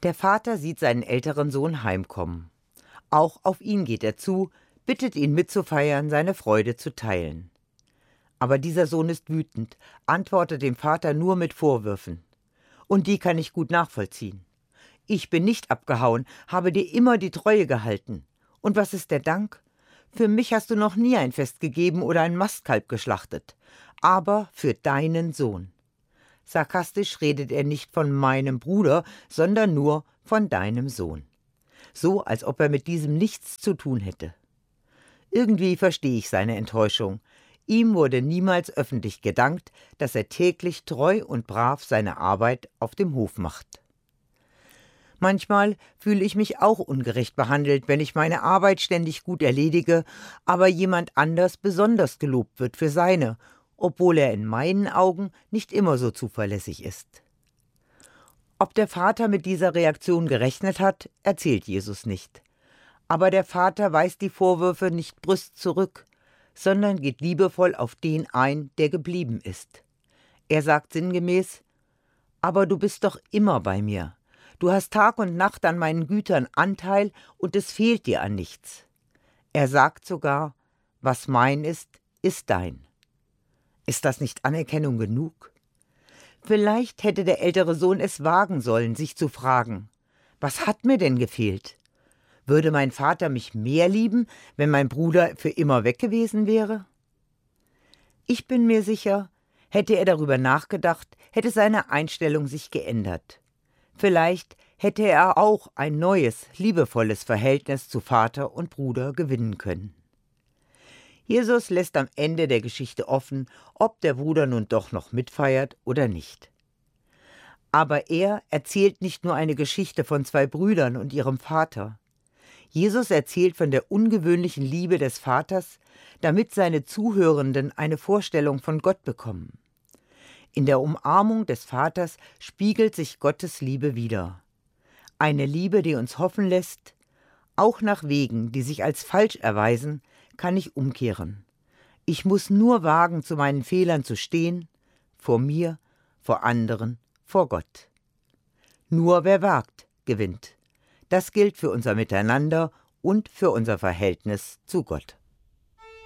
Der Vater sieht seinen älteren Sohn heimkommen. Auch auf ihn geht er zu, bittet ihn mitzufeiern, seine Freude zu teilen. Aber dieser Sohn ist wütend, antwortet dem Vater nur mit Vorwürfen. Und die kann ich gut nachvollziehen. Ich bin nicht abgehauen, habe dir immer die Treue gehalten. Und was ist der Dank? Für mich hast du noch nie ein Fest gegeben oder ein Mastkalb geschlachtet, aber für deinen Sohn. Sarkastisch redet er nicht von meinem Bruder, sondern nur von deinem Sohn. So, als ob er mit diesem nichts zu tun hätte. Irgendwie verstehe ich seine Enttäuschung. Ihm wurde niemals öffentlich gedankt, dass er täglich treu und brav seine Arbeit auf dem Hof macht. Manchmal fühle ich mich auch ungerecht behandelt, wenn ich meine Arbeit ständig gut erledige, aber jemand anders besonders gelobt wird für seine, obwohl er in meinen Augen nicht immer so zuverlässig ist. Ob der Vater mit dieser Reaktion gerechnet hat, erzählt Jesus nicht. Aber der Vater weist die Vorwürfe nicht brüsk zurück, sondern geht liebevoll auf den ein, der geblieben ist. Er sagt sinngemäß: »Aber du bist doch immer bei mir. Du hast Tag und Nacht an meinen Gütern Anteil und es fehlt dir an nichts.« Er sagt sogar: »Was mein ist, ist dein.« Ist das nicht Anerkennung genug? Vielleicht hätte der ältere Sohn es wagen sollen, sich zu fragen: Was hat mir denn gefehlt? Würde mein Vater mich mehr lieben, wenn mein Bruder für immer weg gewesen wäre? Ich bin mir sicher, hätte er darüber nachgedacht, hätte seine Einstellung sich geändert. Vielleicht hätte er auch ein neues, liebevolles Verhältnis zu Vater und Bruder gewinnen können. Jesus lässt am Ende der Geschichte offen, ob der Bruder nun doch noch mitfeiert oder nicht. Aber er erzählt nicht nur eine Geschichte von zwei Brüdern und ihrem Vater. Jesus erzählt von der ungewöhnlichen Liebe des Vaters, damit seine Zuhörenden eine Vorstellung von Gott bekommen. In der Umarmung des Vaters spiegelt sich Gottes Liebe wider. Eine Liebe, die uns hoffen lässt: Auch nach Wegen, die sich als falsch erweisen, kann ich umkehren. Ich muss nur wagen, zu meinen Fehlern zu stehen, vor mir, vor anderen, vor Gott. Nur wer wagt, gewinnt. Das gilt für unser Miteinander und für unser Verhältnis zu Gott.